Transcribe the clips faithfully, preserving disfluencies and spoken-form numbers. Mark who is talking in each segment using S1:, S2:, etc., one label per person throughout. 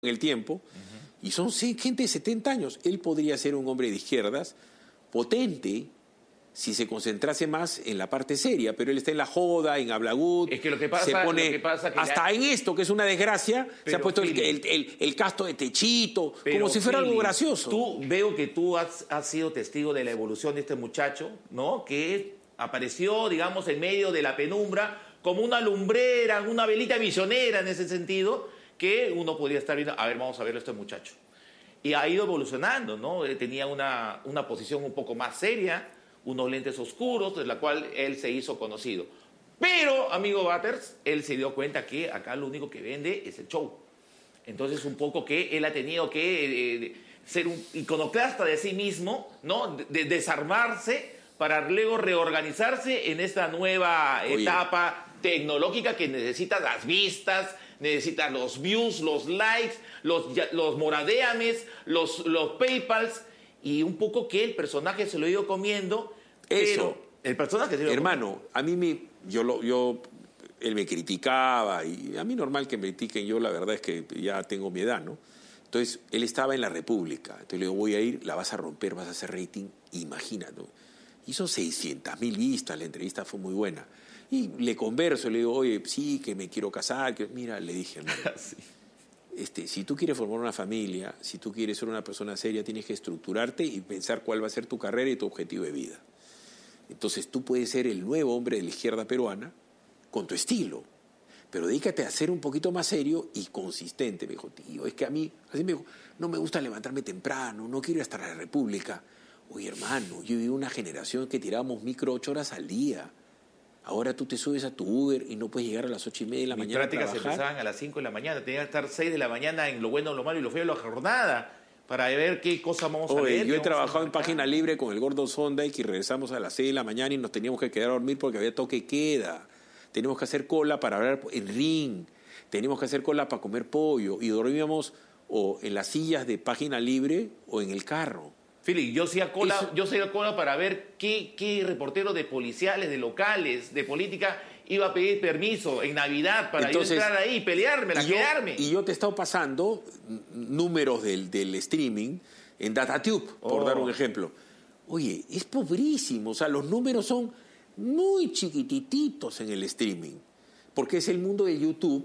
S1: en el tiempo, uh-huh. y son gente de setenta años. Él podría ser un hombre de izquierdas potente si se concentrase más en la parte seria, pero él está en la joda, en Hablagut,
S2: es que lo que pasa,
S1: se pone
S2: lo que pasa que
S1: hasta
S2: ya...
S1: en esto, que es una desgracia,
S2: pero,
S1: se ha puesto el,
S2: Philip,
S1: el, el, el casto de Techito,
S2: pero,
S1: como si fuera
S2: Philip,
S1: algo gracioso.
S2: Tú, veo que tú has, has sido testigo de la evolución de este muchacho, ¿no? Que apareció, digamos, en medio de la penumbra, como una lumbrera, una velita misionera en ese sentido, que uno podría estar viendo, a ver, vamos a verlo a este muchacho. Y ha ido evolucionando, ¿no? Tenía una, una posición un poco más seria, unos lentes oscuros, de la cual él se hizo conocido. Pero, amigo Butters, él se dio cuenta que acá lo único que vende es el show. Entonces, un poco que él ha tenido que eh, ser un iconoclasta de sí mismo, ¿no? De, de desarmarse para luego reorganizarse en esta nueva Oye. etapa tecnológica que necesita las vistas, necesita los views, los likes, los, los moradéames, los, los paypals, y un poco que el personaje se lo ha ido comiendo.
S1: Eso.
S2: Pero el personaje se lo
S1: Hermano, a mí me... Yo, lo, yo, él me criticaba, y a mí normal que me critiquen, yo la verdad es que ya tengo mi edad, ¿no? Entonces, él estaba en la República, entonces le digo, voy a ir, la vas a romper, vas a hacer rating, imagínate. Hizo seiscientas mil vistas, la entrevista fue muy buena. Y le converso, le digo, oye, sí, que me quiero casar, que... Mira, le dije, hermano, sí. Este, si tú quieres formar una familia, si tú quieres ser una persona seria, tienes que estructurarte y pensar cuál va a ser tu carrera y tu objetivo de vida. Entonces tú puedes ser el nuevo hombre de la izquierda peruana con tu estilo, pero dedícate a ser un poquito más serio y consistente. Me dijo, tío, es que a mí, así me dijo, no me gusta levantarme temprano, no quiero ir hasta la República. Oye, hermano, yo viví una generación que tirábamos micro ocho horas al día. Ahora tú te subes a tu Uber y no puedes llegar a las ocho y media de la
S2: Mis
S1: mañana a
S2: prácticas
S1: trabajar.
S2: empezaban a las cinco de la mañana, tenía que estar seis de la mañana en lo bueno, lo malo y lo feo de la jornada para ver qué cosas vamos
S1: Oye,
S2: a ver.
S1: Yo he trabajado en Página Libre con el Gordo Sonday y regresamos a las seis de la mañana y nos teníamos que quedar a dormir porque había toque queda. Teníamos que hacer cola para hablar en ring, teníamos que hacer cola para comer pollo y dormíamos o en las sillas de Página Libre o en el carro.
S2: Philip, yo hacía cola,
S1: Eso...
S2: yo hacía cola para ver qué, qué reportero de policiales, de locales, de política iba a pedir permiso en Navidad para Entonces, yo entrar ahí, peleármela,
S1: y yo,
S2: quedarme.
S1: Y yo te he estado pasando números del, del streaming en DataTube, por oh. dar un ejemplo. Oye, es pobrísimo, o sea, los números son muy chiquititos en el streaming, porque es el mundo de YouTube.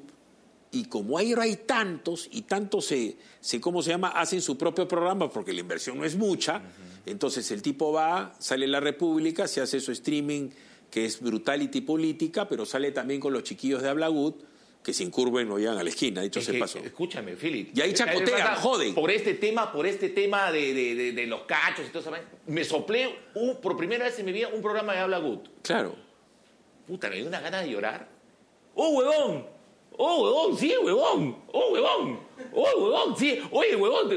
S1: Y como ahí hay tantos, y tantos se, se, ¿cómo se llama?, hacen su propio programa, porque la inversión no es mucha, uh-huh. entonces el tipo va, sale en la República, se hace su streaming, que es brutality política, pero sale también con los chiquillos de Hablagut, que se incurven o llegan a la esquina, dicho se pasó.
S2: Escúchame, Philip.
S1: Y ahí chacotean, joden.
S2: Por este tema, por este tema de, de, de, de los cachos y todo eso, me soplé, un, por primera vez en mi vida, un programa de Hablagut.
S1: Claro.
S2: Puta, me dio una gana de llorar. ¡Oh, huevón! ¡Oh, huevón! ¡Sí, huevón! ¡Oh, huevón! ¡Oh, huevón! ¡Sí! ¡Oye, huevón!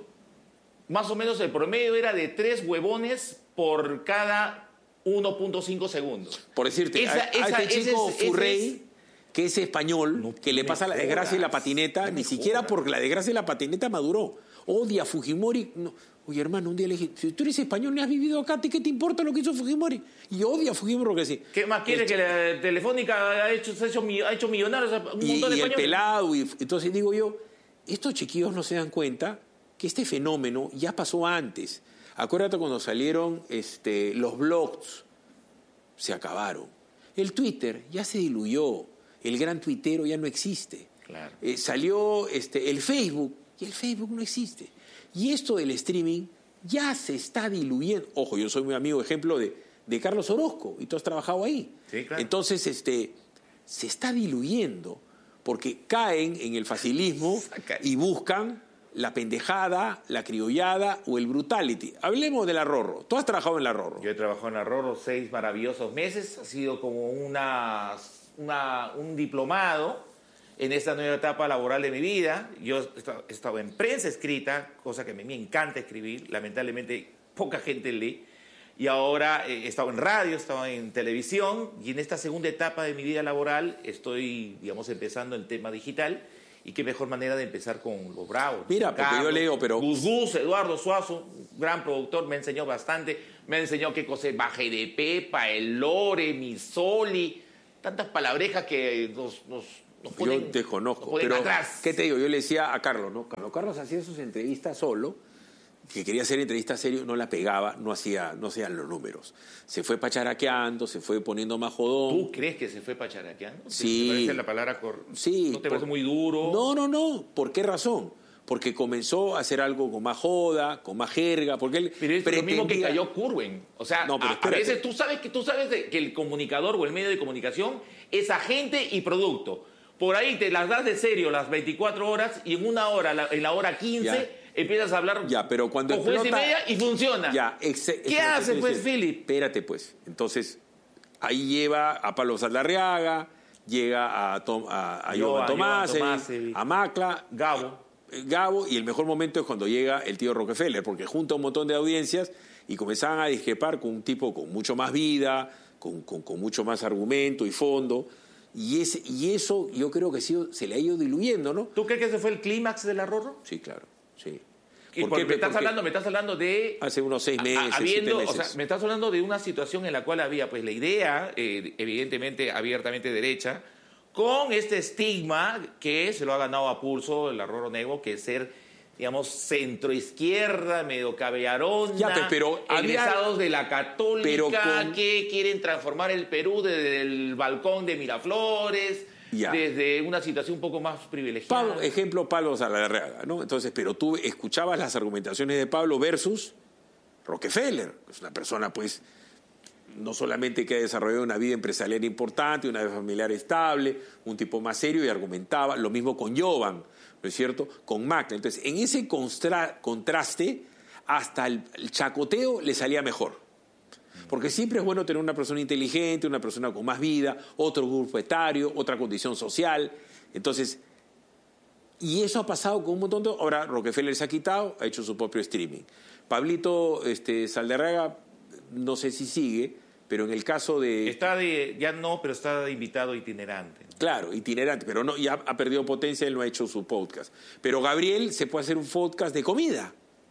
S2: Más o menos el promedio era de tres huevones por cada uno punto cinco segundos.
S1: Por decirte, esa, a, esa, a este chico ese, Furrey, ese es, que es español, no, que le pasa la desgracia y la patineta, no ni siquiera jodas. Porque la desgracia y la patineta maduró. Odia a Fujimori. No. Oye, hermano, un día le dije, si tú eres español, ni has vivido acá, ¿qué te importa lo que hizo Fujimori? Y odia a Fujimori porque sí.
S2: ¿Qué más quiere este, que la Telefónica ha hecho, ha hecho, ha hecho millonarios a un
S1: y,
S2: montón de
S1: y
S2: españoles?
S1: El pelado. Y, entonces digo yo, estos chiquillos no se dan cuenta que este fenómeno ya pasó antes. Acuérdate cuando salieron este, los blogs, se acabaron. El Twitter ya se diluyó. El gran tuitero ya no existe.
S2: Claro.
S1: Eh, salió este, el Facebook y el Facebook no existe. Y esto del streaming ya se está diluyendo. Ojo, yo soy muy amigo, ejemplo, de, de Carlos Orozco, y tú has trabajado ahí.
S2: Sí, claro.
S1: Entonces, este, se está diluyendo porque caen en el facilismo y buscan la pendejada, la criollada o el brutality. Hablemos de la Rorro. Tú has trabajado en la Rorro.
S2: Yo he trabajado en la Rorro seis maravillosos meses. Ha sido como una, una, un diplomado en esta nueva etapa laboral de mi vida. Yo he estado en prensa escrita, cosa que a mí me encanta escribir. Lamentablemente, poca gente lee. Y ahora he estado en radio, he estado en televisión. Y en esta segunda etapa de mi vida laboral estoy, digamos, empezando el tema digital. Y qué mejor manera de empezar con los bravos.
S1: Mira, porque Carlos, yo leo, pero...
S2: Gus Gus, Eduardo Suazo, gran productor, me enseñó bastante. Me enseñó qué cosa es Baje de Pepa, el Lore, Misoli. Tantas palabrejas que nos, nos, Nos ponen,
S1: yo desconozco.
S2: nos ponen
S1: pero,
S2: atrás.
S1: ¿qué te digo? Yo le decía a Carlos, ¿no? Cuando Carlos hacía sus entrevistas solo, que quería hacer entrevistas serio, no la pegaba, no hacía, no hacían los números. Se fue pacharaqueando, se fue poniendo más jodón.
S2: ¿Tú crees que se fue pacharaqueando?
S1: Sí.
S2: ¿Te parece la palabra cor...
S1: Sí.
S2: ¿No te
S1: por...
S2: parece muy duro?
S1: No, no, no. ¿Por qué razón? Porque comenzó a hacer algo con más joda, con más jerga, porque él
S2: Pero es
S1: pretendía...
S2: lo mismo que cayó Curwen. O sea,
S1: no, pero
S2: a, a veces tú sabes que tú sabes de, que el comunicador o el medio de comunicación es agente y producto. Por ahí te las das de serio las veinticuatro horas y en una hora, la, en la hora quince, ya. empiezas a hablar
S1: ya, pero cuando
S2: con juez
S1: explota,
S2: y media y funciona.
S1: Ya, ex,
S2: ¿Qué hace, pues, Philip?
S1: Espérate, pues. Entonces, ahí lleva a Pablo Saldarriaga, llega a, Tom, a, a Jovan Tomasevic, a Macla,
S2: Gabo.
S1: Gabo, y el mejor momento es cuando llega el tío Rockefeller, porque junta un montón de audiencias y comenzaban a discrepar con un tipo con mucho más vida, con, con, con mucho más argumento y fondo. Y, ese, y eso yo creo que sí, se le ha ido diluyendo, ¿no?
S2: ¿Tú crees que ese fue el clímax del Arrorro?
S1: Sí, claro, sí.
S2: ¿Por porque qué? me estás hablando, me estás hablando de
S1: hace unos seis meses,
S2: habiendo,
S1: siete meses.
S2: O sea, me estás hablando de una situación en la cual había, pues, la idea, eh, evidentemente, abiertamente derecha, con este estigma que se lo ha ganado a pulso el Arrorro Negro, que es ser, digamos, centroizquierda, medio cabellarona,
S1: ya, pues, pero
S2: egresados
S1: había...
S2: de la Católica,
S1: con...
S2: que quieren transformar el Perú desde el balcón de Miraflores, ya. desde una situación un poco más privilegiada.
S1: Pablo, ejemplo, Pablo Saldarriaga, ¿no? Entonces, pero tú escuchabas las argumentaciones de Pablo versus Rockefeller, que es una persona, pues, no solamente que ha desarrollado una vida empresarial importante, una vida familiar estable, un tipo más serio y argumentaba, lo mismo con Jovan, ¿no es cierto?, con Macla. Entonces, en ese constra- contraste, hasta el, el chacoteo le salía mejor. Porque siempre es bueno tener una persona inteligente, una persona con más vida, otro grupo etario, otra condición social. Entonces, y eso ha pasado con un montón de... Ahora Rockefeller se ha quitado, ha hecho su propio streaming. Pablito este, Saldarriaga, no sé si sigue, pero en el caso de...
S2: Está de... Ya no, pero está de invitado itinerante.
S1: Claro, itinerante, pero no, ya ha perdido potencia, él no ha hecho su podcast. Pero Gabriel se puede hacer un podcast de comida.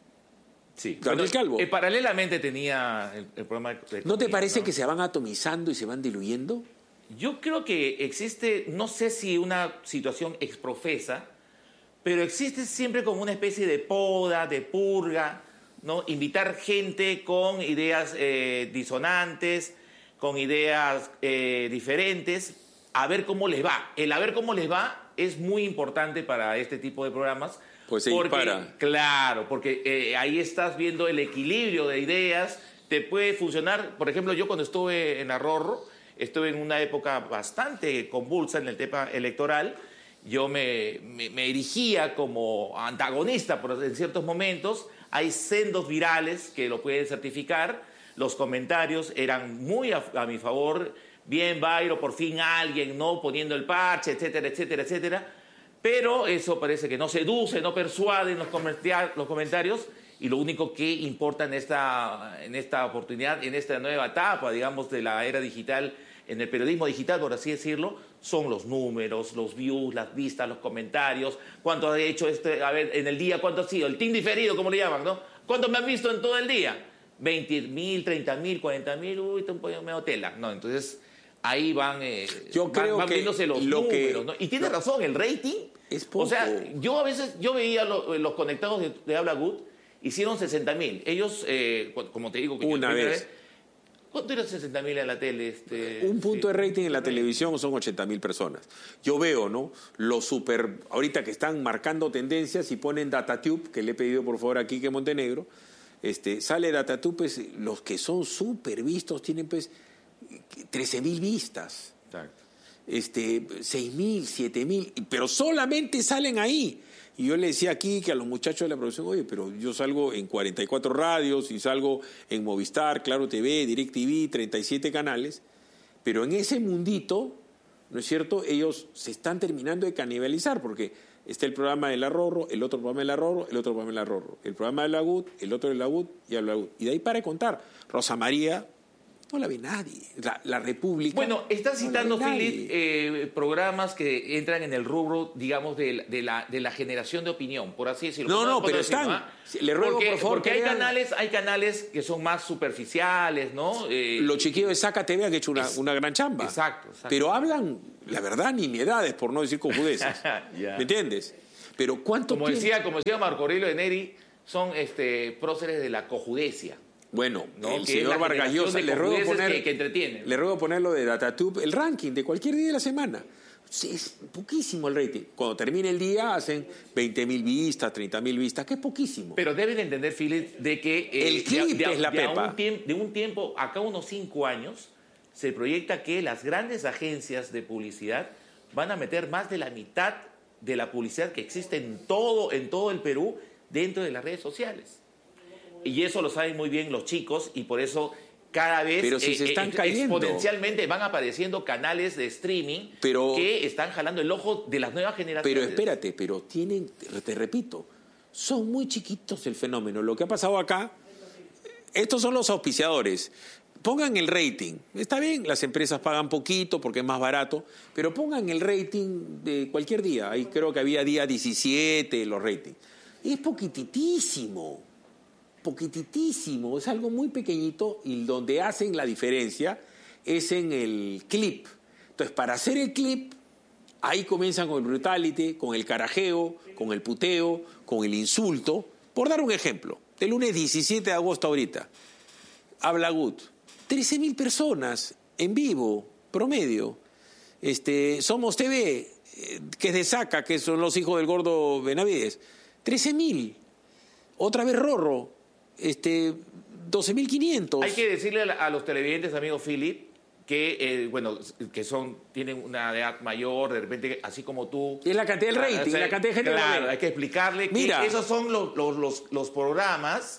S2: Sí.
S1: Gabriel
S2: bueno,
S1: Calvo.
S2: Eh, paralelamente tenía el, el programa de comida,
S1: ¿No te parece
S2: ¿no?
S1: que se van atomizando y se van diluyendo?
S2: Yo creo que existe, no sé si una situación exprofesa, pero existe siempre como una especie de poda, de purga, ¿no? Invitar gente con ideas eh, disonantes, con ideas eh, diferentes, a ver cómo les va. El a ver cómo les va es muy importante para este tipo de programas.
S1: Pues se
S2: porque,
S1: dispara.
S2: Claro, porque eh, ahí estás viendo el equilibrio de ideas. Te puede funcionar. Por ejemplo, yo cuando estuve en Arrorro, estuve en una época bastante convulsa en el tema electoral. Yo me, me, me erigía como antagonista por, en ciertos momentos. Hay sendos virales que lo pueden certificar. Los comentarios eran muy a, a mi favor. Bien, Bayro, por fin alguien, ¿no? Poniendo el parche, etcétera, etcétera, etcétera. Pero eso parece que no seduce, no persuade en los, los comentarios. Y lo único que importa en esta, en esta oportunidad, en esta nueva etapa, digamos, de la era digital, en el periodismo digital, por así decirlo, son los números, los views, las vistas, los comentarios, cuánto ha hecho este, a ver, en el día, cuánto ha sido, el team diferido, como le llaman, ¿no? ¿Cuánto me han visto en todo el día? veinte mil, treinta mil, cuarenta mil, uy, te un pollo medio tela, ¿no? Entonces, ahí van, eh,
S1: yo creo
S2: van, van
S1: que
S2: viéndose los
S1: lo
S2: números,
S1: que,
S2: ¿no? Y tiene
S1: lo,
S2: razón, el rating,
S1: es poco.
S2: O sea, yo a veces, yo veía lo, los conectados de, de Habla Good, hicieron sesenta mil. Ellos, eh, como te digo... Que
S1: una vez. vez.
S2: ¿Cuánto era sesenta mil en la tele? Este,
S1: un punto
S2: sí,
S1: de rating en la televisión son ochenta mil personas. Yo veo, ¿no? Los super... Ahorita que están marcando tendencias y ponen DataTube, que le he pedido por favor a Quique Montenegro, este, sale DataTube, pues los que son súper vistos tienen pues trece mil vistas.
S2: Exacto.
S1: Este, seis mil, siete mil, pero solamente salen ahí. Y yo le decía aquí que a los muchachos de la producción, oye, pero yo salgo en cuarenta y cuatro radios y salgo en Movistar, Claro T V, DirecTV, treinta y siete canales, pero en ese mundito, ¿no es cierto?, ellos se están terminando de canibalizar, porque está el programa del Arrorro, el otro programa del Arrorro, el otro programa del Arrorro, el programa del Agud, el otro del Agud y el Agud. Y de ahí para de contar. Rosa María... No la ve nadie. La, la República...
S2: Bueno, estás citando,
S1: no
S2: Philip, eh, programas que entran en el rubro, digamos, de, de, la, de la generación de opinión, por así decirlo.
S1: No, no, pero
S2: decirlo,
S1: están.
S2: ¿ah?
S1: Le ruego,
S2: porque,
S1: por favor,
S2: porque
S1: que
S2: hay
S1: vean.
S2: canales, hay canales que son más superficiales, ¿no? Eh,
S1: Los chiquillos de Saca T V han hecho una,
S2: es,
S1: una gran chamba.
S2: Exacto, exacto.
S1: Pero hablan la verdad, nimiedades, por no decir cojudeces. ¿Me entiendes? Pero ¿cuánto
S2: como
S1: tiempo?
S2: decía, como decía Marco Aurelio de Neri, son este, próceres de la cojudecia.
S1: Bueno,
S2: ¿no?
S1: el
S2: que
S1: señor Vargas Llosa, le ruego poner,
S2: que, que entretiene.
S1: le ruego ponerlo de Datatube, el ranking de cualquier día de la semana. Sí, es poquísimo el rating. Cuando termine el día hacen veinte mil vistas, treinta mil vistas, que es poquísimo.
S2: Pero deben entender, Philip, de que... Eh,
S1: el clip
S2: de, de,
S1: es la
S2: de
S1: pepa.
S2: Un tiemp, de un tiempo, acá unos cinco años, se proyecta que las grandes agencias de publicidad van a meter más de la mitad de la publicidad que existe en todo, en todo el Perú dentro de las redes sociales. Y eso lo saben muy bien los chicos y por eso cada vez
S1: pero si eh, se están eh, cayendo.
S2: exponencialmente van apareciendo canales de streaming
S1: pero,
S2: que están jalando el ojo de las nuevas generaciones.
S1: Pero espérate, pero tienen, te repito, son muy chiquitos el fenómeno. Lo que ha pasado acá, estos son los auspiciadores. Pongan el rating. Está bien, las empresas pagan poquito porque es más barato, pero pongan el rating de cualquier día. Ahí creo que había día diecisiete los ratings. Es poquititísimo. Poquititísimo, es algo muy pequeñito y donde hacen la diferencia es en el clip. Entonces, para hacer el clip, ahí comienzan con el brutality, con el carajeo, con el puteo, con el insulto. Por dar un ejemplo, del lunes diecisiete de agosto ahorita, Habla Gut, trece mil personas en vivo, promedio. Este, Somos T V, que es de Saca, que son los hijos del gordo Benavides, trece mil. Otra vez Rorro, este, doce mil quinientos.
S2: Hay que decirle a los televidentes, amigo Philip, que, eh, bueno, que son, tienen una edad mayor, de repente, así como tú.
S1: Es la cantidad del rating, o sea, la cantidad de gente.
S2: Claro, hay que explicarle
S1: Mira,
S2: que esos son los, los, los, los programas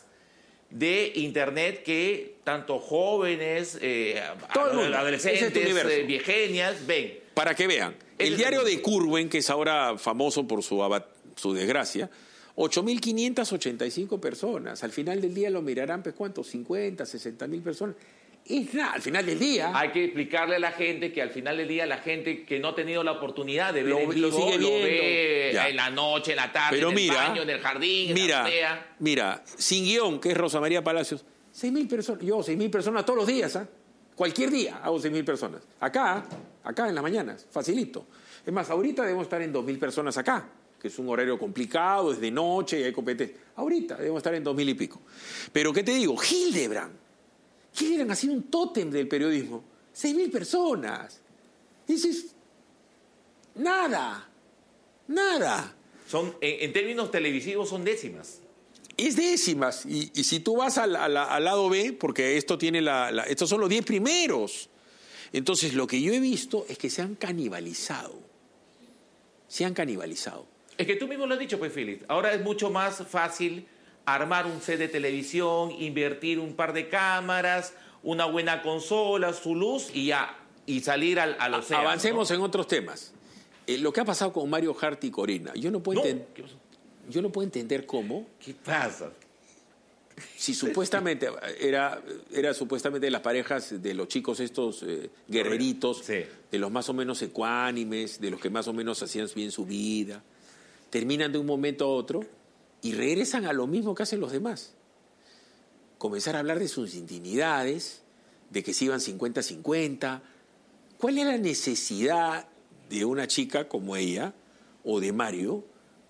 S2: de internet que tanto jóvenes, eh, adolescentes, eh, viegenias, ven.
S1: Para que vean, el
S2: Ese
S1: diario
S2: es el
S1: de Curwen, que es ahora famoso por su, su desgracia, ocho mil quinientas ochenta y cinco personas. Al final del día lo mirarán, pues, ¿cuántos? cincuenta, sesenta mil personas. Es nada, al final del día.
S2: Hay que explicarle a la gente que al final del día la gente que no ha tenido la oportunidad de ver
S1: lo,
S2: en vivo,
S1: lo, sigue
S2: lo ve
S1: ya.
S2: en la noche, en la tarde,
S1: Pero
S2: en
S1: mira,
S2: el baño, en el jardín,
S1: mira,
S2: en la azotea.
S1: Mira, Sin Guión, que es Rosa María Palacios, seis mil personas. Yo, seis mil personas todos los días, ¿ah? ¿eh? Cualquier día hago seis mil personas. Acá, acá en las mañanas, facilito. Es más, ahorita debemos estar en dos mil personas acá, que es un horario complicado, es de noche y hay competencia. Ahorita debemos estar en dos mil y pico. Pero, ¿qué te digo? Hildebrand. Hildebrand ha sido un tótem del periodismo. Seis mil personas. Dices, nada, nada.
S2: Son, en, en términos televisivos son décimas.
S1: Es décimas. Y, y si tú vas al, al, al lado B, porque esto tiene la, la, estos son los diez primeros. Entonces, lo que yo he visto es que se han canibalizado. Se han canibalizado.
S2: Es que tú mismo lo has dicho, pues, Philip. Ahora es mucho más fácil armar un set de televisión, invertir un par de cámaras, una buena consola, su luz y ya, y salir al, al océano.
S1: Avancemos, ¿no?, en otros temas. Eh, lo que ha pasado con Mario Hart y Corina, yo no puedo,
S2: no.
S1: enten yo no puedo entender cómo.
S2: ¿Qué pasa?
S1: Si supuestamente era, era supuestamente las parejas de los chicos estos eh, guerreritos,
S2: sí,
S1: de los más o menos ecuánimes, de los que más o menos hacían bien su vida, terminan de un momento a otro y regresan a lo mismo que hacen los demás. Comenzar a hablar de sus intimidades, de que se iban cincuenta cincuenta. ¿Cuál es la necesidad de una chica como ella o de Mario?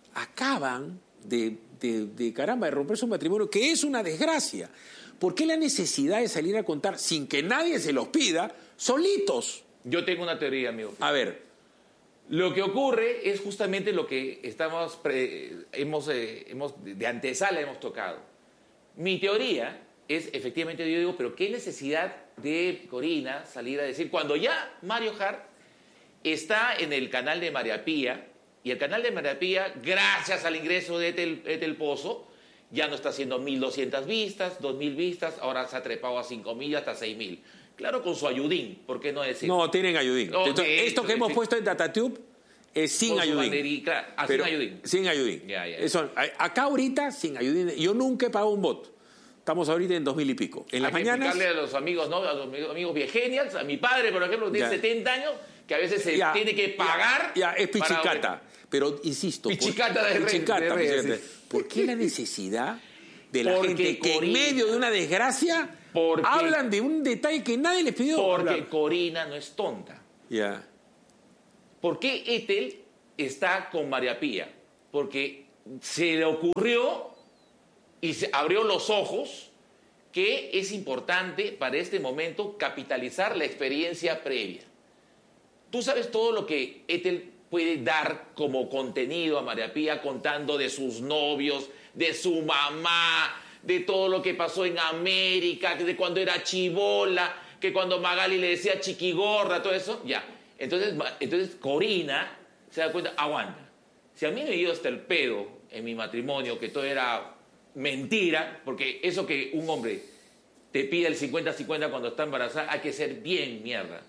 S1: Acaban de, de, de caramba, de romper su matrimonio, que es una desgracia. ¿Por qué la necesidad de salir a contar sin que nadie se los pida, solitos?
S2: Yo tengo una teoría, amigo.
S1: A ver.
S2: Lo que ocurre es justamente lo que estamos pre, hemos, eh, hemos de antesala hemos tocado. Mi teoría es, efectivamente, yo digo, pero qué necesidad de Corina salir a decir, cuando ya Mario Hart está en el canal de María Pía, y el canal de María Pía, gracias al ingreso de Etel, Etel Pozo, ya no está haciendo mil doscientas vistas, dos mil vistas, ahora se ha trepado a cinco mil, hasta seis mil. Claro, con su ayudín, ¿por qué no decir?
S1: No, tienen ayudín.
S2: Okay,
S1: Entonces, esto que hemos puesto en Datatube es sin ayudín.
S2: Banderí, claro, ah, sin ayudín.
S1: Sin ayudín.
S2: Ya, ya, ya.
S1: Eso, acá ahorita, sin ayudín. Yo nunca he pagado un bot. Estamos ahorita en dos mil y pico. En las
S2: Hay
S1: mañanas.
S2: que explicarle a los amigos, ¿no? A los amigos viegenials, a mi padre, por ejemplo, que tiene ya. setenta años, que a veces se ya, tiene que pagar.
S1: Ya, ya es pichicata. Para... Pero, insisto.
S2: Pichicata por... de
S1: pichicata,
S2: de redes,
S1: sí. ¿Por qué la necesidad de la
S2: porque
S1: gente que
S2: Corina,
S1: en medio de una desgracia porque, hablan de un detalle que nadie les pidió?
S2: Porque
S1: hablar.
S2: Corina no es tonta.
S1: Ya.
S2: ¿Por qué Ethel está con María Pía? Porque se le ocurrió y se abrió los ojos que es importante para este momento capitalizar la experiencia previa. Tú sabes todo lo que Ethel puede dar como contenido a María Pía contando de sus novios, de su mamá, de todo lo que pasó en América, de cuando era chibola, que cuando Magali le decía chiquigorda, todo eso, ya. Entonces, entonces Corina se da cuenta, aguanta. Si a mí me dio hasta el pedo en mi matrimonio, que todo era mentira, porque eso que un hombre te pide el cincuenta cincuenta cuando está embarazada, hay que ser bien mierda.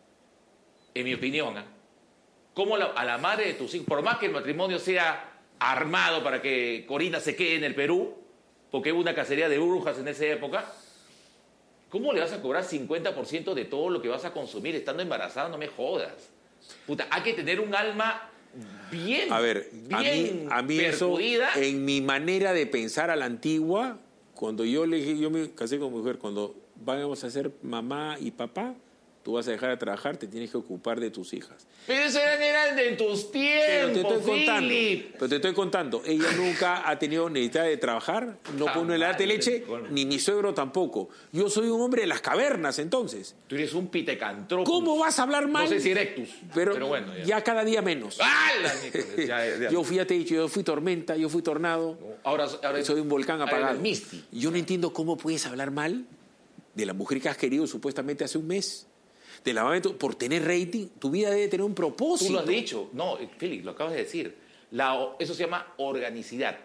S2: En mi opinión, ¿eh? ¿Cómo la, a la madre de tus hijos, por más que el matrimonio sea armado para que Corina se quede en el Perú, porque hubo una cacería de brujas en esa época, ¿cómo le vas a cobrar cincuenta por ciento de todo lo que vas a consumir estando embarazada? No me jodas. Puta, hay que tener un alma bien,
S1: a ver,
S2: bien
S1: a mí, a mí
S2: percudida.
S1: Eso, en mi manera de pensar a la antigua, cuando yo le dije, yo me casé con mujer, cuando vamos a ser mamá y papá, tú vas a dejar de trabajar, te tienes que ocupar de tus hijas.
S2: Pero eso eran de tus tiempos,
S1: pero te estoy contando,
S2: Philip.
S1: Pero te estoy contando, ella nunca ha tenido necesidad de trabajar, no
S2: Jamás,
S1: pone la de leche,
S2: bueno.
S1: ni mi suegro tampoco. Yo soy un hombre de las cavernas, entonces.
S2: Tú eres un pitecantropus.
S1: ¿Cómo vas a hablar mal?
S2: No sé si erectus,
S1: pero,
S2: pero bueno.
S1: Ya.
S2: ya.
S1: cada día menos.
S2: ¡Hala, ya, ya.
S1: Yo fui, ya te he dicho, yo fui tormenta, yo fui tornado.
S2: Ahora, ahora
S1: soy un volcán apagado.
S2: Misty.
S1: Yo no entiendo cómo puedes hablar mal de la mujer que has querido supuestamente hace un mes. De la mamá, por tener rating, tu vida debe tener un propósito.
S2: Tú lo has dicho. No, Félix, lo acabas de decir. La, eso se llama organicidad.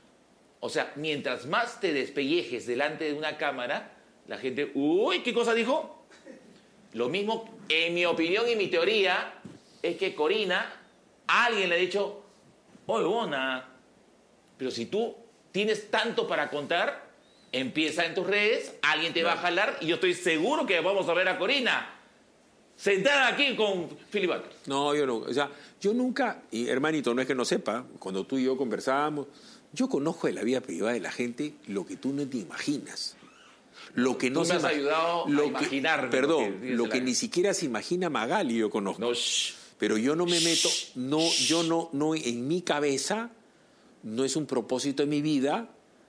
S2: O sea, mientras más te despellejes delante de una cámara, la gente, uy, ¿qué cosa dijo? Lo mismo, en mi opinión y mi teoría, es que Corina, alguien le ha dicho, oye, bona, pero si tú tienes tanto para contar, empieza en tus redes, alguien te va a jalar y yo estoy seguro que vamos a ver a Corina sentada aquí con Philip Butter.
S1: No, yo no. O sea, yo nunca, y hermanito, no es que no sepa, cuando tú y yo conversábamos, yo conozco de la vida privada de la gente lo que tú no te imaginas. Lo que no
S2: tú me
S1: se
S2: has ayudado
S1: lo
S2: a
S1: que,
S2: imaginarme.
S1: Perdón,
S2: lo que,
S1: lo que ni siquiera se imagina Magali yo conozco.
S2: No, shh.
S1: Pero yo no me meto,
S2: Shh.
S1: no, yo no, no, en mi cabeza no es un propósito de mi vida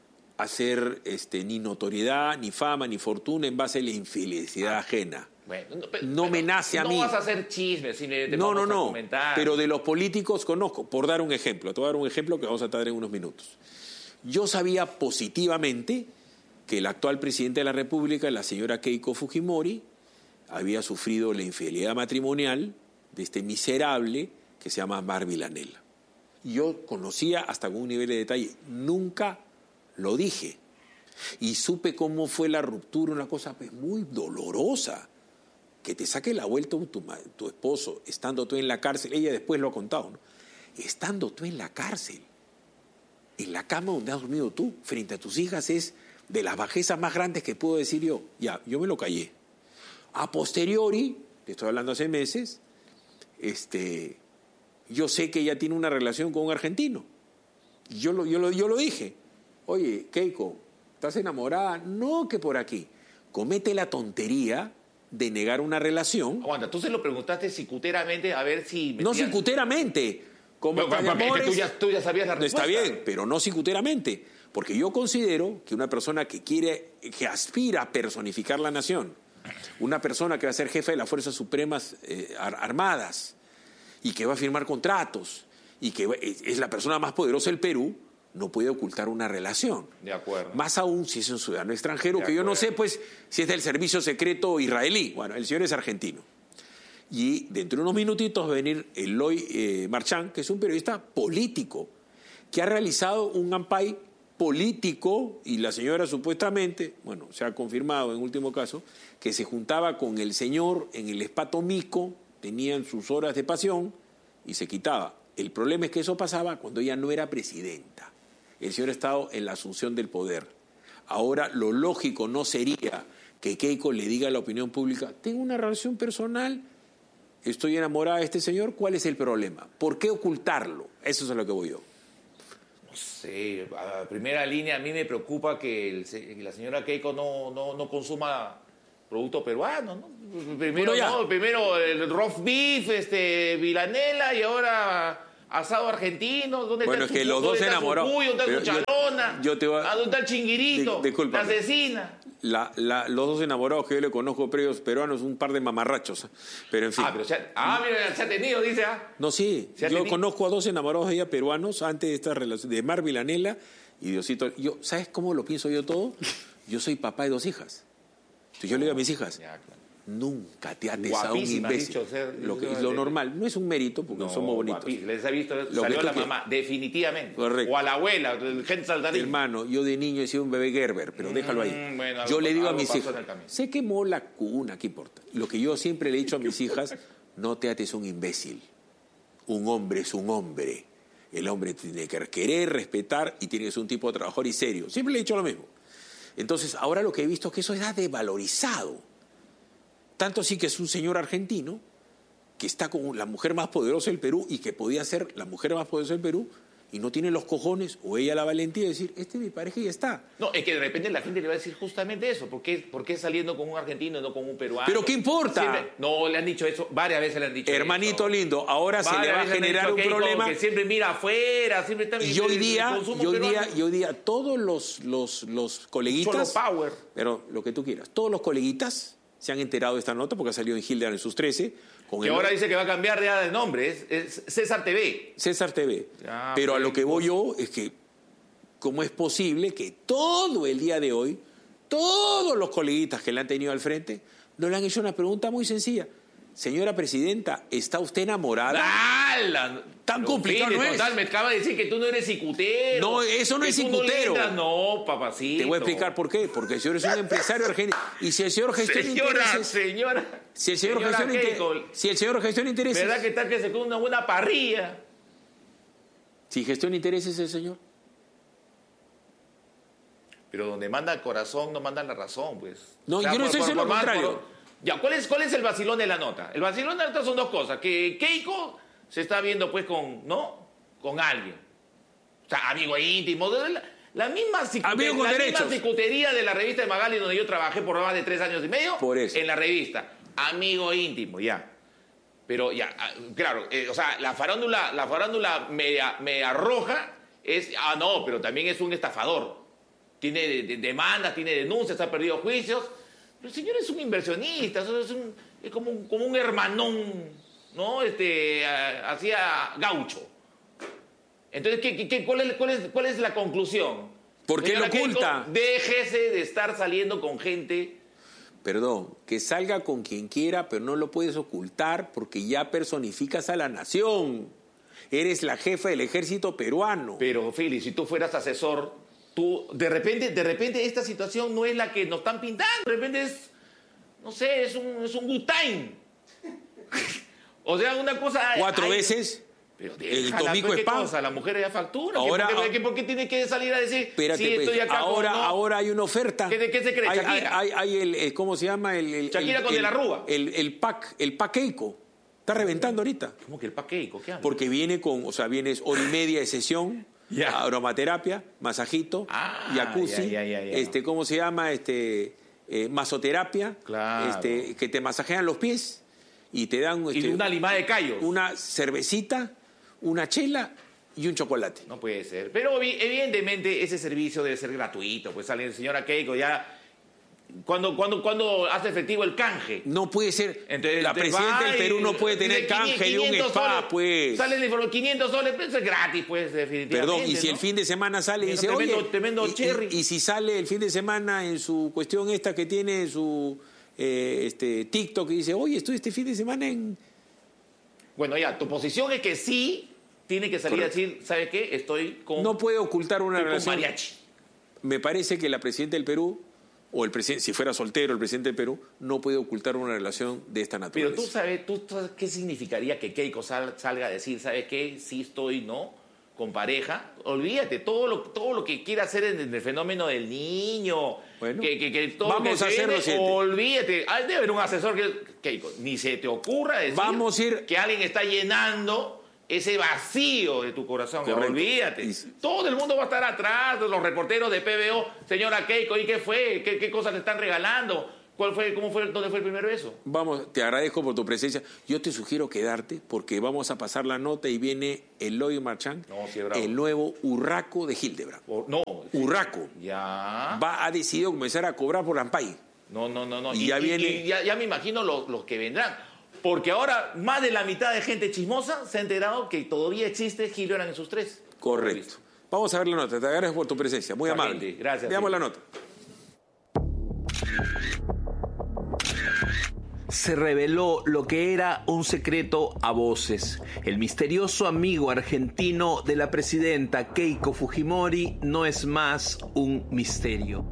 S1: hacer este, ni notoriedad, ni fama, ni fortuna en base a la infelicidad ah. ajena.
S2: Bueno, no, pero,
S1: no me nace a
S2: no
S1: mí.
S2: No vas a hacer chismes, simplemente
S1: no,
S2: vamos
S1: no, no.
S2: a comentar.
S1: Pero de los políticos conozco, por dar un ejemplo, te voy a dar un ejemplo que vamos a tratar en unos minutos. Yo sabía positivamente que el actual presidente de la República, la señora Keiko Fujimori, había sufrido la infidelidad matrimonial de este miserable que se llama Mar Villanella. Yo conocía hasta con un nivel de detalle, nunca lo dije. Y supe cómo fue la ruptura, una cosa pues, muy dolorosa. Que te saque la vuelta tu, tu esposo, estando tú en la cárcel, ella después lo ha contado, ¿no? Estando tú en la cárcel, en la cama donde has dormido tú, frente a tus hijas, es de las bajezas más grandes que puedo decir yo. Ya, yo me lo callé. A posteriori, te estoy hablando hace meses, este, yo sé que ella tiene una relación con un argentino. Yo lo, yo lo, yo lo dije. Oye, Keiko, ¿estás enamorada? No, que por aquí. Comete la tontería de negar una relación.
S2: Aguanta, tú se lo preguntaste cicuteramente a ver si...
S1: No cicuteramente. Como
S2: bueno, bueno,
S1: amores,
S2: es que tú, ya, tú ya sabías la respuesta.
S1: Está bien, pero no cicuteramente. Porque yo considero que una persona que quiere, que aspira a personificar la nación, una persona que va a ser jefe de las Fuerzas Supremas eh, Armadas y que va a firmar contratos y que es la persona más poderosa del Perú, no puede ocultar una relación.
S2: De acuerdo.
S1: Más aún si es un ciudadano extranjero, que yo no sé pues si es del servicio secreto israelí. Bueno, el señor es argentino. Y dentro de unos minutitos va a venir Eloy eh, Marchán, que es un periodista político, que ha realizado un ampay político, y la señora supuestamente, bueno, se ha confirmado en último caso, que se juntaba con el señor en el Espato Mico, tenían sus horas de pasión y se quitaba. El problema es que eso pasaba cuando ella no era presidenta. El señor ha estado en la asunción del poder. Ahora lo lógico no sería que Keiko le diga a la opinión pública, tengo una relación personal, estoy enamorada de este señor, ¿cuál es el problema? ¿Por qué ocultarlo? Eso es a lo que voy yo.
S2: No sé, a primera línea a mí me preocuca que, el, que la señora Keiko no, no, no consuma producto peruano, ¿no? Primero,
S1: Bueno, ya.
S2: ¿no? Primero el roast beef, este, vilanela y ahora asado argentino. ¿Dónde
S1: Bueno,
S2: está
S1: es
S2: el
S1: que los dos se enamoraron.
S2: ¿Dónde está
S1: Pero
S2: su
S1: yo-
S2: chalona?
S1: yo te voy a-
S2: ¿Dónde está el chinguirito?
S1: Di- discúlpame.
S2: La asesina.
S1: La, la, los dos enamorados que yo le conozco previos peruanos, un par de mamarrachos. ¿eh? Pero en fin.
S2: Ah, pero se ha, ah, mira, se ha tenido, dice. Ah.
S1: No, sí.
S2: ¿Se ha
S1: Yo
S2: tenido?
S1: conozco a dos enamorados de ella peruanos antes de esta relación, de Mar Vilanela y Diosito. Yo, ¿sabes cómo lo pienso yo todo? Yo soy papá de dos hijas. Entonces yo le digo a mis hijas,
S2: Ya, claro.
S1: nunca te ates a un
S2: Guapísima, has
S1: imbécil.
S2: dicho, ser-
S1: lo, que,
S2: de-
S1: lo normal. No es un mérito porque
S2: No,
S1: somos bonitos.
S2: guapi- Les he visto,
S1: Lo
S2: salió
S1: que tú
S2: la
S1: quieras.
S2: mamá, definitivamente.
S1: Correcto.
S2: O a la abuela, el gente saltarín.
S1: Hermano, yo de niño he sido un bebé Gerber, pero déjalo ahí.
S2: Mm, bueno,
S1: yo
S2: algo-
S1: le digo a
S2: algo
S1: mis
S2: pasó
S1: hijas,
S2: en el camino.
S1: se quemó la cuna, ¿qué importa? Lo que yo siempre le he dicho a mis hijas, no te ates a un imbécil. Un hombre es un hombre. El hombre tiene que querer, respetar y tiene que ser un tipo de trabajador y serio. Siempre le he dicho lo mismo. Entonces, ahora lo que he visto es que eso está devalorizado. Tanto así que es un señor argentino que está con la mujer más poderosa del Perú y que podía ser la mujer más poderosa del Perú y no tiene los cojones o ella la valentía de decir, este es mi pareja y ya está.
S2: No, es que de repente la gente le va a decir justamente eso. ¿Por qué, por qué saliendo con un argentino y no con un peruano?
S1: ¿Pero qué importa?
S2: Siempre- no, le han dicho eso, varias veces le han dicho
S1: Hermanito
S2: eso.
S1: lindo, ahora se le
S2: Varias
S1: va a
S2: veces le han
S1: generar
S2: dicho
S1: un
S2: que hay
S1: problema.
S2: como que siempre mira afuera, siempre está
S1: Y hoy
S2: el
S1: día,
S2: consumo
S1: y hoy día,
S2: peruano.
S1: y hoy día todos los, los, los coleguitas,
S2: Solo power.
S1: pero lo que tú quieras, todos los coleguitas se han enterado de esta nota porque ha salido en Hildebrand en sus trece. Con
S2: Que
S1: el-
S2: ahora dice que va a cambiar ya de nombre, es, es César T V.
S1: César T V.
S2: Ya,
S1: Pero a
S2: pues,
S1: lo que voy yo es que, ¿cómo es posible que todo el día de hoy, todos los coleguitas que le han tenido al frente, no le han hecho una pregunta muy sencilla? Señora presidenta, ¿está usted enamorada?
S2: ¡Hala!
S1: Tan
S2: Pero,
S1: complicado
S2: Fede,
S1: no es.
S2: total, me acaba de decir que tú no eres cicutero.
S1: No, eso no
S2: que
S1: es
S2: tú
S1: cicutero.
S2: No, le entras. No, papacito.
S1: Te voy a explicar por qué. Porque el señor es un empresario argentino. Y si el señor gestiona
S2: Señora,
S1: intereses...
S2: señora.
S1: Si el señor
S2: señora
S1: gestiona inte-
S2: Keiko,
S1: si el señor gestiona intereses...
S2: ¿verdad que está que se come una buena parrilla?
S1: Si gestiona intereses el señor...
S2: Pero donde manda el corazón, no manda la razón, pues.
S1: No, yo no estoy diciendo lo
S2: más-
S1: contrario.
S2: Ya, ¿cuál es, ¿cuál es el vacilón de la nota? El vacilón de la nota son dos cosas. Que Keiko se está viendo, pues, con, ¿no? Con alguien. O sea, amigo íntimo. La, la misma, cicu-
S1: Amigo con
S2: la misma
S1: derechos.
S2: cicutería de la revista de Magali, donde yo trabajé por más de tres años y medio.
S1: Por eso.
S2: En la revista. Amigo íntimo, ya. Pero ya, ah, claro, eh, o sea, la farándula, la farándula media, media roja es, ah, no, pero también es un estafador. Tiene de- de- demandas, tiene denuncias, ha perdido juicios. Pero el señor es un inversionista, eso es, un- es como, un, como un hermanón, ¿no? Este, ah, hacía gaucho. Entonces, ¿qué, qué- qué- cuál, es, cuál, es, ¿cuál es la conclusión?
S1: ¿Por qué
S2: Señora
S1: lo
S2: Keiko,
S1: oculta?
S2: Déjese de estar saliendo con gente.
S1: Perdón, que salga con quien quiera, pero no lo puedes ocultar porque ya personificas a la nación. Eres la jefa del ejército peruano.
S2: Pero, Fili, si tú fueras asesor, tú, de repente, de repente esta situación no es la que nos están pintando, de repente es, no sé, es un, es un good time. O sea, una cosa...
S1: Cuatro
S2: hay-
S1: veces.
S2: Pero
S1: el
S2: déjala,
S1: Tomico
S2: pues, ¿qué
S1: Spam.
S2: cosa? La mujer ya factura.
S1: Ahora-
S2: ¿Por qué, por qué- por qué tiene que salir a decir,
S1: Espérate,
S2: sí,
S1: pues,
S2: estoy acá
S1: ahora,
S2: con, no?
S1: ahora hay una oferta.
S2: ¿Qué- de qué se cree,
S1: Hay, hay,
S2: Shakira?
S1: hay- hay el, eh, ¿cómo se llama? El, el,
S2: Shakira
S1: el-
S2: con
S1: el,
S2: De la Rúa.
S1: El, el pack, el pack Keiko. Está reventando ahorita.
S2: ¿Cómo que el paqueico? ¿Qué habla?
S1: Porque viene con, o sea, viene es hora y media de sesión,
S2: Ya.
S1: aromaterapia, masajito,
S2: Ah,
S1: jacuzzi,
S2: ya, ya, ya, ya.
S1: este, ¿cómo se llama? Este, eh, masoterapia,
S2: Claro.
S1: este, que te masajean los pies y te dan
S2: Y
S1: este,
S2: una limada de callos.
S1: una cervecita, una chela y un chocolate.
S2: No puede ser. Pero evi- evidentemente ese servicio debe ser gratuito. Pues sale el señor Keiko ya... Cuando, cuando, cuando hace efectivo el canje.
S1: No puede ser.
S2: Entonces,
S1: la
S2: entonces
S1: presidenta
S2: va
S1: del
S2: y
S1: Perú no puede tener
S2: dice
S1: canje de un
S2: quinientos
S1: spa,
S2: soles,
S1: pues.
S2: Sale el informe, quinientos soles, pero eso es gratis, pues, definitivamente.
S1: Perdón, y si
S2: ¿no?
S1: el fin de semana sale y
S2: Mira,
S1: dice,
S2: tremendo-
S1: oye,
S2: tremendo
S1: y,
S2: cherry.
S1: y- y si sale el fin de semana en su cuestión esta que tiene en su eh, este, TikTok y dice, oye, estoy este fin de semana en...
S2: Bueno, ya, tu posición es que sí tiene que salir
S1: Correcto.
S2: a decir, ¿sabe qué? Estoy con,
S1: No puede ocultar una
S2: estoy con
S1: relación.
S2: mariachi.
S1: Me parece que la presidenta del Perú, o el presidente, si fuera soltero el presidente del Perú, no puede ocultar una relación de esta
S2: Pero
S1: naturaleza.
S2: tú sabes, tú sabes qué significaría que Keiko sal- salga a decir, ¿sabe qué? Sí estoy, ¿no? Con pareja. Olvídate, todo lo, todo lo que quiera hacer en el fenómeno del niño.
S1: Bueno,
S2: que, que, que todo
S1: vamos
S2: que se
S1: a hacer lo
S2: viene,
S1: siguiente.
S2: olvídate. Ah, debe haber un asesor que... Keiko, ni se te ocurra decir
S1: Vamos a ir-
S2: que alguien está llenando ese vacío de tu corazón.
S1: Correcto.
S2: Olvídate.
S1: Y-
S2: Todo el mundo va a estar atrás, los reporteros de P B O. Señora Keiko, ¿y qué fue? ¿Qué, qué cosas le están regalando? ¿Cuál fue, cómo fue, dónde fue el primer beso?
S1: Vamos, te agradezco por tu presencia. Yo te sugiero quedarte porque vamos a pasar la nota y viene Eloy Marchand,
S2: no, sí, bravo.
S1: El nuevo Urraco de Hildebrand.
S2: O, no.
S1: Urraco.
S2: Ya.
S1: Va, ha decidido comenzar a cobrar por Ampay.
S2: No, no, no, no.
S1: Y,
S2: y
S1: ya
S2: y,
S1: viene...
S2: Y ya, ya me imagino los, los que vendrán. Porque ahora más de la mitad de gente chismosa se ha enterado que todavía existe Hildebrand en sus tres.
S1: Correcto. Vamos a ver la nota. Te agradezco por tu presencia. Muy
S2: Está
S1: amable.
S2: bien, gracias.
S1: Veamos
S2: Sí.
S1: la nota.
S3: Se reveló lo que era un secreto a voces. El misterioso amigo argentino de la presidenta Keiko Fujimori no es más un misterio.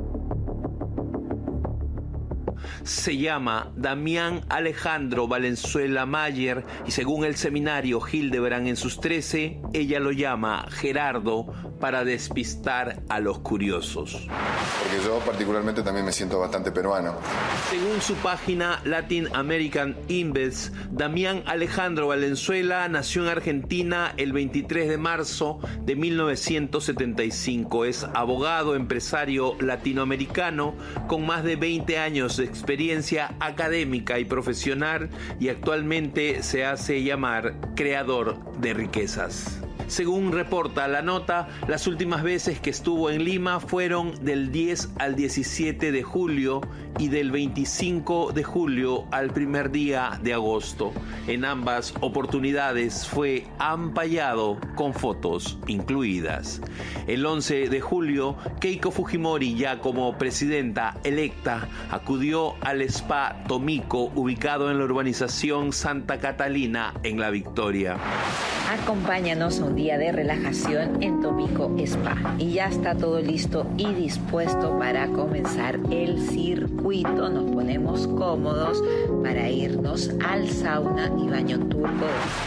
S3: Se llama Damián Alejandro Valenzuela Mayer y según el seminario Hildebrand en sus trece, ella lo llama Gerardo para despistar a los curiosos.
S4: Porque yo particularmente también me siento bastante peruano.
S3: Según su página Latin American Invest, Damián Alejandro Valenzuela nació en Argentina el veintitrés de marzo de mil novecientos setenta y cinco. Es abogado, empresario latinoamericano con más de veinte años de experiencia académica y profesional y actualmente se hace llamar creador de riquezas. Según reporta la nota, las últimas veces que estuvo en Lima fueron del diez al diecisiete de julio y del veinticinco de julio al primer día de agosto. En ambas oportunidades fue ampallado con fotos incluidas. El once de julio, Keiko Fujimori, ya como presidenta electa, acudió al spa Tomiko, ubicado en la urbanización Santa Catalina, en La Victoria.
S5: Acompáñanos a un día de relajación en Tomiko Spa. Y ya está todo listo y dispuesto para comenzar el circuito. Nos ponemos cómodos para irnos al sauna y baño turco.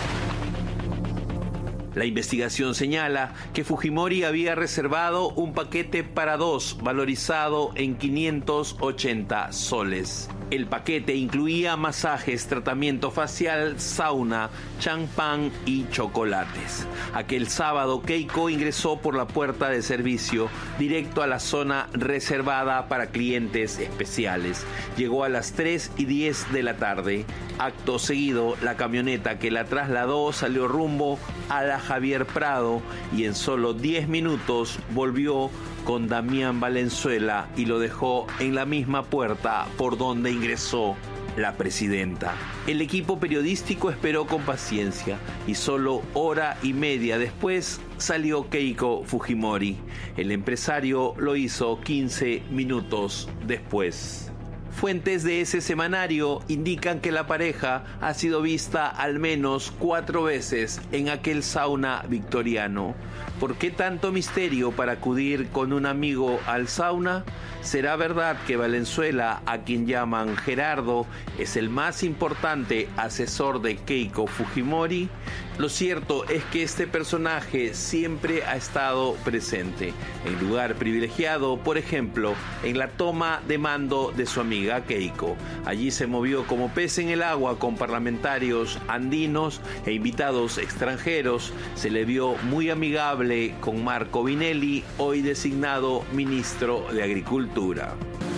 S3: La investigación señala que Fujimori había reservado un paquete para dos valorizado en quinientos ochenta soles. El paquete incluía masajes, tratamiento facial, sauna, champán y chocolates. Aquel sábado, Keiko ingresó por la puerta de servicio directo a la zona reservada para clientes especiales. Llegó a las tres y diez de la tarde. Acto seguido, la camioneta que la trasladó salió rumbo a la Javier Prado y en solo diez minutos volvió con Damián Valenzuela y lo dejó en la misma puerta por donde ingresó la presidenta. El equipo periodístico esperó con paciencia y solo hora y media después salió Keiko Fujimori. El empresario lo hizo quince minutos después. Fuentes de ese semanario indican que la pareja ha sido vista al menos cuatro veces en aquel sauna victoriano. ¿Por qué tanto misterio para acudir con un amigo al sauna? ¿Será verdad que Valenzuela, a quien llaman Gerardo, es el más importante asesor de Keiko Fujimori? Lo cierto es que este personaje siempre ha estado presente, en lugar privilegiado, por ejemplo, en la toma de mando de su amiga Keiko. Allí se movió como pez en el agua con parlamentarios andinos e invitados extranjeros. Se le vio muy amigable con Marco Vinelli, hoy designado ministro de Agricultura.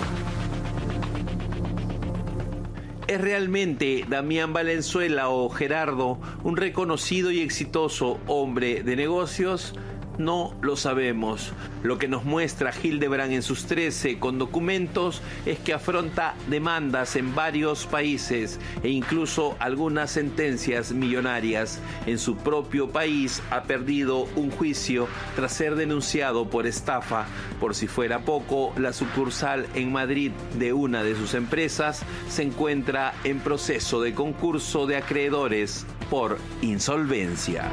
S3: ¿Es realmente Damián Valenzuela o Gerardo un reconocido y exitoso hombre de negocios? No lo sabemos. Lo que nos muestra Hildebrand en sus trece con documentos es que afronta demandas en varios países e incluso algunas sentencias millonarias. En su propio país ha perdido un juicio tras ser denunciado por estafa. Por si fuera poco, la sucursal en Madrid de una de sus empresas se encuentra en proceso de concurso de acreedores por insolvencia.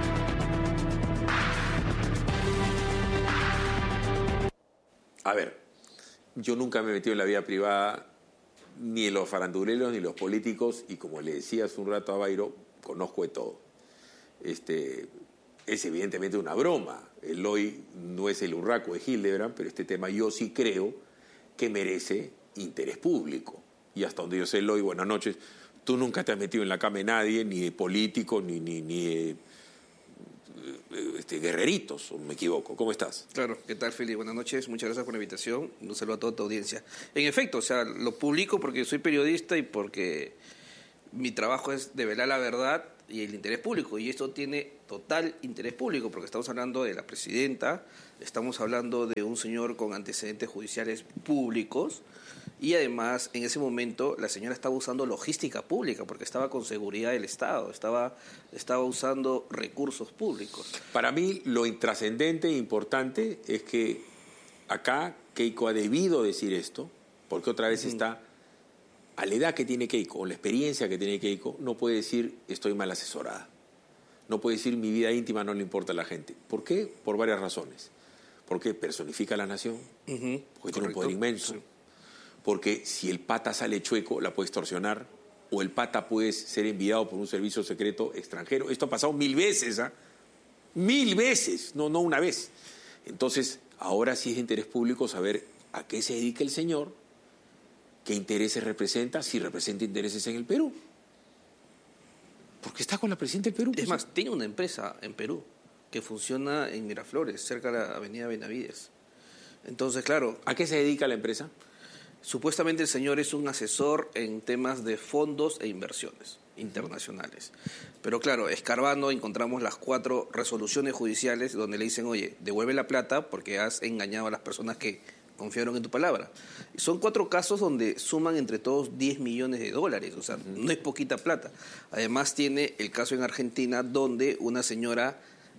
S1: A ver, yo nunca me he metido en la vida privada, ni en los faranduleros, ni en los políticos, y como le decía hace un rato a Bairo, conozco de todo. Este, es evidentemente una broma. Eloy no es el urraco de Hildebrand, pero este tema yo sí creo que merece interés público. Y hasta donde yo sé, Eloy, buenas noches, tú nunca te has metido en la cama de nadie, ni de político, ni, ni, ni de este, guerreritos, o me equivoco. ¿Cómo estás?
S6: Claro, ¿qué tal, Feli? Buenas noches, muchas gracias por la invitación. Un saludo a toda tu audiencia. En efecto, o sea, lo publico porque soy periodista y porque mi trabajo es develar la verdad y el interés público, y esto tiene total interés público, porque estamos hablando de la presidenta, estamos hablando de un señor con antecedentes judiciales públicos, y además en ese momento la señora estaba usando logística pública, porque estaba con seguridad del Estado, estaba, estaba usando recursos públicos.
S1: Para mí lo intrascendente e importante es que acá Keiko ha debido decir esto, porque otra vez uh-huh. está... A la edad que tiene Keiko, o la experiencia que tiene Keiko, no puede decir estoy mal asesorada. No puede decir mi vida íntima no le importa a la gente. ¿Por qué? Por varias razones. Porque personifica a la nación, uh-huh. porque Correcto. Tiene un poder inmenso, sí. porque si el pata sale chueco la puede extorsionar, o el pata puede ser enviado por un servicio secreto extranjero. Esto ha pasado mil veces, ¿ah? ¿eh? Mil veces, no, no una vez. Entonces, ahora sí es de interés público saber a qué se dedica el señor, qué intereses representa, si representa intereses en el Perú. Porque está con la presidenta del Perú.
S6: Es más, tiene una empresa en Perú que funciona en Miraflores, cerca de la avenida Benavides. Entonces, claro...
S1: ¿A qué se dedica la empresa?
S6: Supuestamente el señor es un asesor en temas de fondos e inversiones internacionales. Pero claro, escarbando encontramos las cuatro resoluciones judiciales donde le dicen, oye, devuelve la plata porque has engañado a las personas que confiaron en tu palabra. Son cuatro casos donde suman entre todos diez millones de dólares, o sea, no es poquita plata. Además tiene el caso en Argentina donde una señora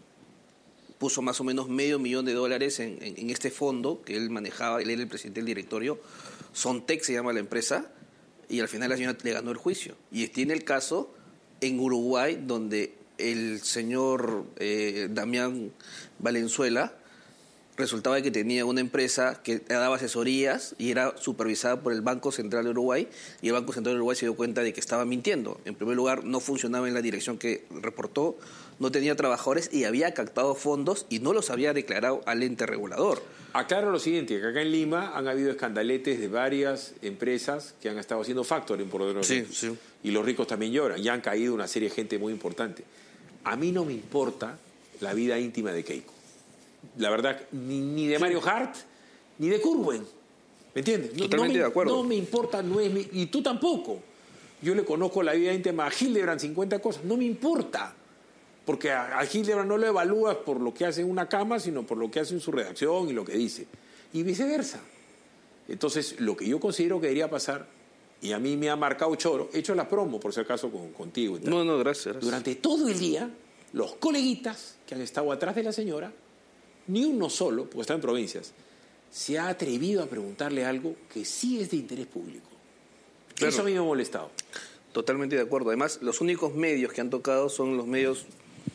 S6: puso más o menos medio millón de dólares en, en, en este fondo que él manejaba, él era el presidente del directorio, Sontec se llama la empresa, y al final la señora le ganó el juicio. Y tiene el caso en Uruguay donde el señor eh, Damián Valenzuela resultaba que tenía una empresa que daba asesorías y era supervisada por el Banco Central de Uruguay, y el Banco Central de Uruguay se dio cuenta de que estaba mintiendo. En primer lugar, no funcionaba en la dirección que reportó, no tenía trabajadores y había captado fondos y no los había declarado al ente regulador.
S1: Aclaro lo siguiente, que acá en Lima han habido escandaletes de varias empresas que han estado haciendo factoring por orden.
S6: Sí, sí.
S1: Y los ricos también lloran, y han caído una serie de gente muy importante. A mí no me importa la vida íntima de Keiko. La verdad, ni, ni de Mario Hart, ni de Curwen. ¿Me entiendes? No,
S6: Totalmente
S1: no me,
S6: de acuerdo.
S1: No me importa, no es mi, y tú tampoco. Yo le conozco la vida íntima a Hildebrand, cincuenta cosas. No me importa. Porque a, a Hildebrand no lo evalúas por lo que hace en una cama, sino por lo que hace en su redacción y lo que dice. Y viceversa. Entonces, lo que yo considero que debería pasar, y a mí me ha marcado choro, he hecho la promo, por si acaso, con, contigo. Y tal.
S6: No, no, gracias, gracias.
S1: Durante todo el día, los coleguitas que han estado atrás de la señora, ni uno solo, porque está en provincias, se ha atrevido a preguntarle algo que sí es de interés público. Claro. Eso a mí me ha molestado.
S6: Totalmente de acuerdo. Además, los únicos medios que han tocado son los medios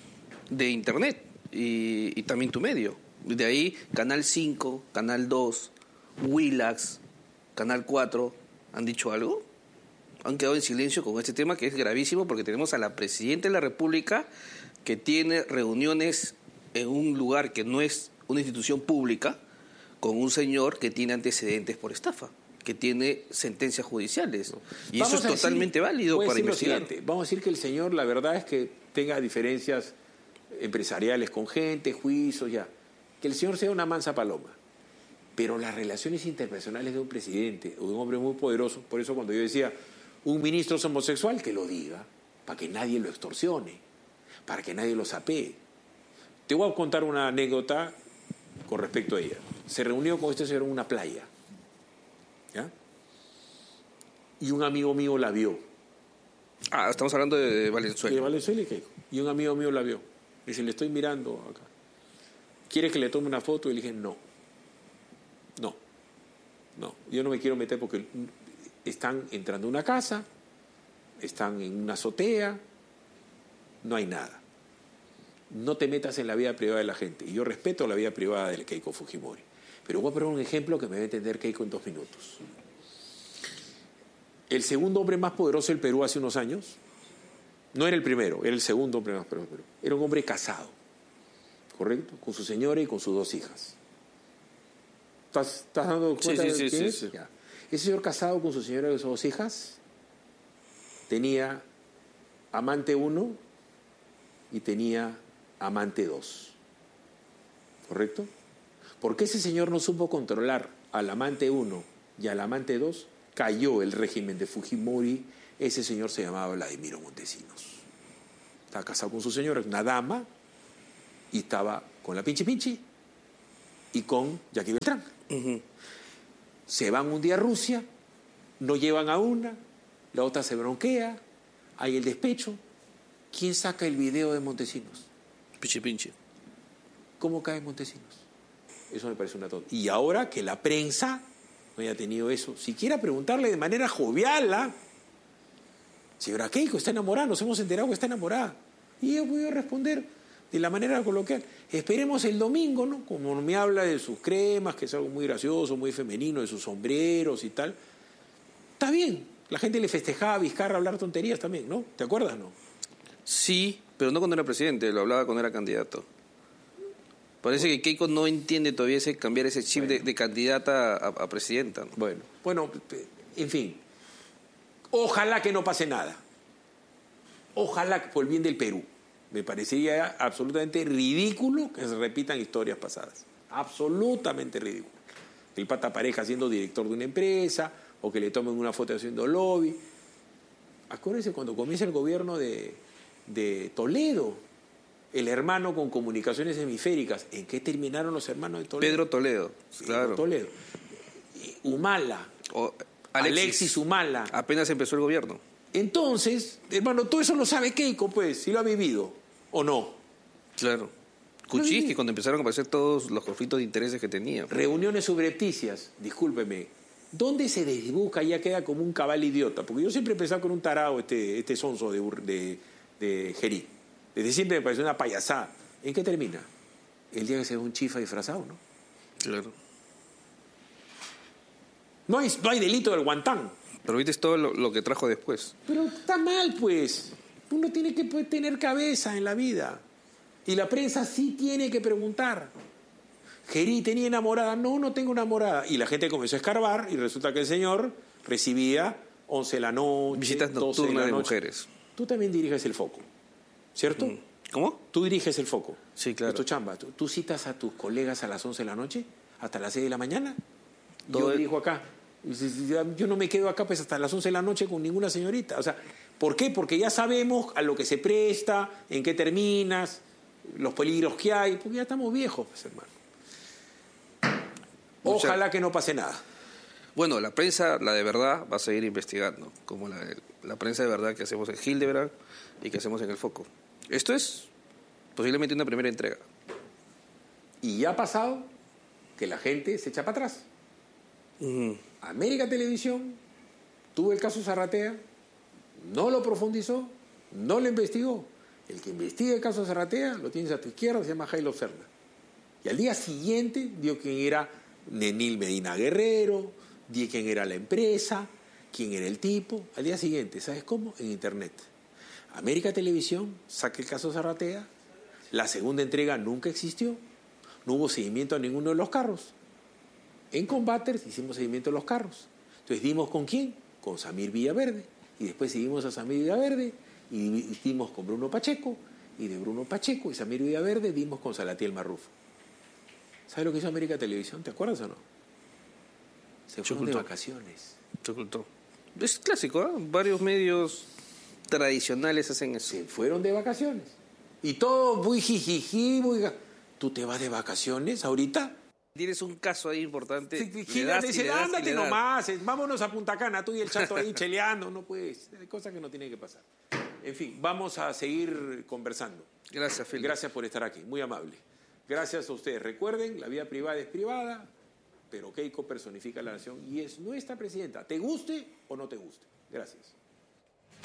S6: de Internet y, y también tu medio. De ahí, Canal cinco, Canal dos, Willax, Canal cuatro, ¿han dicho algo? Han quedado en silencio con este tema que es gravísimo, porque tenemos a la Presidenta de la República que tiene reuniones en un lugar que no es una institución pública, con un señor que tiene antecedentes por estafa, que tiene sentencias judiciales. Y
S1: Vamos
S6: eso es totalmente
S1: decir,
S6: válido para investigar.
S1: Vamos a decir que el señor, la verdad es que tenga diferencias empresariales con gente, juicios, ya. Que el señor sea una mansa paloma. Pero las relaciones interpersonales de un presidente o de un hombre muy poderoso, por eso cuando yo decía, un ministro es homosexual, que lo diga, para que nadie lo extorsione, para que nadie lo sapee. Te voy a contar una anécdota con respecto a ella. Se reunió con este señor en una playa, ¿ya? Y un amigo mío la vio.
S6: Ah, estamos hablando de Valenzuela.
S1: De Valenzuela y Keiko. Y un amigo mío la vio. Dice, le estoy mirando acá. ¿Quiere que le tome una foto? Y le dije, no. No. No. Yo no me quiero meter porque están entrando a una casa, están en una azotea, no hay nada. No te metas en la vida privada de la gente. Y yo respeto la vida privada de Keiko Fujimori. Pero voy a poner un ejemplo que me va a entender Keiko en dos minutos. El segundo hombre más poderoso del Perú hace unos años, no era el primero, era el segundo hombre más poderoso del Perú. Era un hombre casado, ¿correcto? Con su señora y con sus dos hijas. ¿Estás, estás dando cuenta
S6: sí, sí,
S1: de
S6: sí,
S1: quién
S6: sí,
S1: es?
S6: sí.
S1: Ese señor casado con su señora y sus dos hijas tenía amante uno y tenía amante dos. ¿correcto? Porque ese señor no supo controlar al amante uno y al amante dos, cayó el régimen de Fujimori. Ese señor se llamaba Vladimiro Montesinos. Estaba casado con su señora, una dama, y estaba con la Pinchi Pinchi y con Jackie Beltrán. Uh-huh. Se van un día a Rusia, no llevan a una, la otra se bronquea, hay el despecho. ¿Quién saca el video de Montesinos?
S6: Pinchi Pinchi.
S1: ¿Cómo cae Montesinos? Eso me parece una tontería. Y ahora que la prensa no haya tenido eso, siquiera preguntarle de manera jovial, ¿ah? Señora Keiko está enamorada, nos hemos enterado que está enamorada. Y yo puedo responder de la manera coloquial. Esperemos el domingo, ¿no? Como me habla de sus cremas, que es algo muy gracioso, muy femenino, de sus sombreros y tal. Está bien. La gente le festejaba a Vizcarra hablar tonterías también, ¿no? ¿Te acuerdas, no?
S6: Sí, pero no cuando era presidente, lo hablaba cuando era candidato. Parece que Keiko no entiende todavía ese cambiar ese chip bueno. de, de candidata a, a presidenta, ¿no?
S1: Bueno, bueno, en fin. Ojalá que no pase nada. Ojalá por el bien del Perú. Me parecería absolutamente ridículo que se repitan historias pasadas. Absolutamente ridículo. Que el pata pareja siendo director de una empresa o que le tomen una foto haciendo lobby. Acuérdense cuando comienza el gobierno de, de Toledo, el hermano con comunicaciones hemisféricas. ¿En qué terminaron los hermanos de Toledo?
S6: Pedro Toledo,
S1: sí,
S6: claro.
S1: Toledo. Humala.
S6: O Alexis,
S1: Alexis Humala.
S6: Apenas empezó el gobierno.
S1: Entonces, hermano, todo eso lo sabe Keiko, pues, si lo ha vivido, ¿o no?
S6: Claro. Kuczynski, cuando empezaron a aparecer todos los conflictos de intereses que tenía.
S1: Reuniones subrepticias, discúlpeme. ¿Dónde se desdibuja y ya queda como un cabal idiota? Porque yo siempre he pensado con un tarado este, este sonso de, de, de Gerí. Desde siempre me pareció una payasada. ¿En qué termina? El día que se ve un chifa disfrazado, ¿no?
S6: Claro.
S1: No hay, no hay delito del guantán.
S6: Pero viste todo lo, lo que trajo después.
S1: Pero está mal, pues. Uno tiene que pues, tener cabeza en la vida. Y la prensa sí tiene que preguntar. Gerí tenía enamorada. No, no tengo enamorada. Y la gente comenzó a escarbar y resulta que el señor recibía once de la noche,
S6: visitas nocturnas de, de mujeres.
S1: Tú también diriges el foco, ¿cierto?
S6: ¿Cómo?
S1: Tú diriges el foco.
S6: Sí, claro.
S1: Es tu chamba. ¿Tú, ¿Tú citas a tus colegas a las once de la noche hasta las seis de la mañana?
S6: Todo
S1: Yo
S6: el...
S1: dirijo acá. Yo no me quedo acá pues hasta las once de la noche con ninguna señorita. O sea, ¿por qué? Porque ya sabemos a lo que se presta, en qué terminas, los peligros que hay, porque ya estamos viejos, pues, hermano. Ojalá Mucha... que no pase nada.
S6: Bueno, la prensa, la de verdad, va a seguir investigando, como la, la prensa de verdad que hacemos en Hildebrand y que hacemos en El Foco. Esto es posiblemente una primera entrega.
S1: Y ya ha pasado que la gente se echa para atrás. Uh-huh. América Televisión tuvo el caso Zarratea, no lo profundizó, no lo investigó. El que investiga el caso Zarratea lo tienes a tu izquierda, se llama Jailo Serna. Y al día siguiente dio quién era Nenil Medina Guerrero, dio quién era la empresa, quién era el tipo. Al día siguiente, ¿sabes cómo? En internet. América Televisión saca el caso Zarratea, la segunda entrega nunca existió, no hubo seguimiento a ninguno de los carros. En Combaters hicimos seguimiento de los carros. Entonces dimos con quién, con Samir Villaverde. Y después seguimos a Samir Villaverde y dimos con Bruno Pacheco. Y de Bruno Pacheco y Samir Villaverde dimos con Salatiel Marrufo. ¿Sabes lo que hizo América Televisión? ¿Te acuerdas o no? Se fueron de vacaciones.
S6: Se ocultó. Es clásico, ¿eh? Varios medios tradicionales hacen eso.
S1: Se fueron de vacaciones. Y todo muy jijiji, muy... ¿Tú te vas de vacaciones ahorita?
S6: Tienes un caso ahí importante.
S1: Sí, gírate, dice, ándate nomás, vámonos a Punta Cana, tú y el chato ahí cheleando, no puedes, hay cosas que no tienen que pasar. En fin, vamos a seguir conversando.
S6: Gracias, Felipe.
S1: Gracias por estar aquí, muy amable. Gracias a ustedes. Recuerden, la vida privada es privada, pero Keiko personifica la nación y es nuestra presidenta, te guste o no te guste. Gracias.